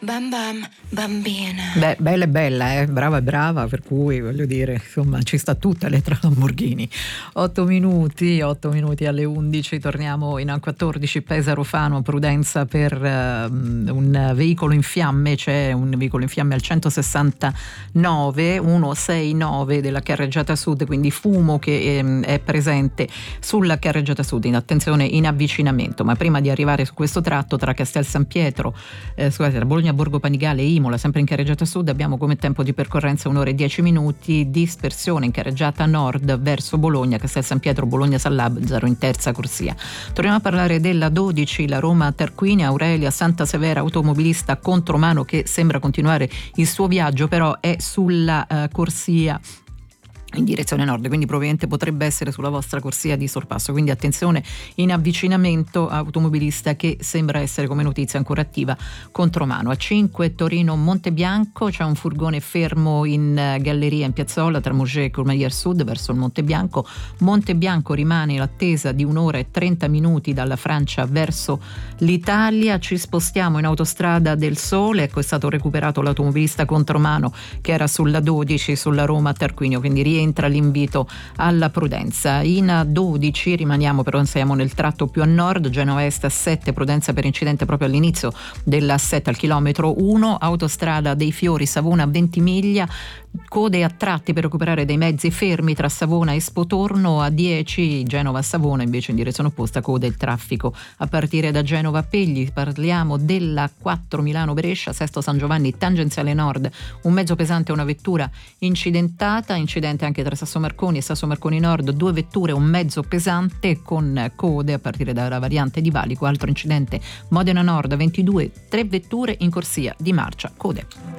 Bam bam, bambina. Beh, bella è bella, brava è brava, per cui voglio dire, insomma, ci sta tutta Elettra Lamborghini. 8 minuti alle 11, torniamo in A14, Pesaro Fano, prudenza per un veicolo in fiamme, c'è un veicolo in fiamme al 169 della carreggiata sud, quindi fumo che è presente sulla carreggiata sud, attenzione in avvicinamento, ma prima di arrivare su questo tratto tra Castel San Pietro, tra Bologna Borgo Panigale e Imola, sempre in carreggiata sud, abbiamo come tempo di percorrenza 1 ora e 10 minuti, dispersione in carreggiata nord verso Bologna, Castel San Pietro, Bologna San Lazzaro in terza corsia. Torniamo a parlare della 12, la Roma Tarquinia, Aurelia Santa Severa, automobilista contromano che sembra continuare il suo viaggio, però è sulla corsia in direzione nord, quindi probabilmente potrebbe essere sulla vostra corsia di sorpasso, quindi attenzione in avvicinamento, automobilista che sembra essere, come notizia ancora attiva, contromano. A 5 Torino Montebianco c'è un furgone fermo in galleria in piazzola tra Moget e Courmayeur Sud verso il Montebianco. Montebianco rimane in attesa di 1 ora e 30 minuti dalla Francia verso l'Italia. Ci spostiamo in autostrada del Sole, ecco, è stato recuperato l'automobilista contromano che era sulla 12 sulla Roma Tarquinio, quindi entra l'invito alla prudenza. In A12 rimaniamo, però siamo nel tratto più a nord, Genova Est A7, prudenza per incidente proprio all'inizio della A7 al chilometro 1, autostrada dei Fiori Savona Ventimiglia, code a tratti per recuperare dei mezzi fermi tra Savona e Spotorno. A 10 Genova Savona invece in direzione opposta, code il traffico a partire da Genova Pegli. Parliamo della 4 Milano Brescia, Sesto San Giovanni tangenziale nord, un mezzo pesante e una vettura incidentata, incidente anche tra Sasso Marconi e Sasso Marconi Nord, 2 vetture, un mezzo pesante con code a partire dalla variante di Valico. Altro incidente Modena Nord 22, 3 vetture in corsia di marcia, code.